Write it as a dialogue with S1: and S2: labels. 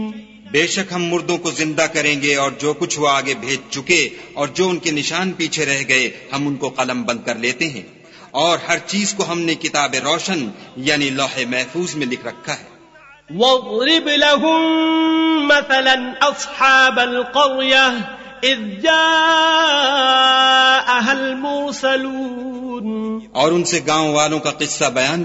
S1: बेशक हम मुर्दों को जिंदा करेंगे और जो कुछ वो आगे भेज चुके और जो उनके निशान पीछे रह गए हम उनको कलम बंद कर लेते हैं और हर चीज को हमने किताब रोशन यानी लौहे महफूज में लिख रखा है।
S2: वज़रिब लहुम मसलन अस्हाबल क़र्यह इज़ जाअहल मुरसलून,
S1: और उनसे गांव वालों का किस्सा बयान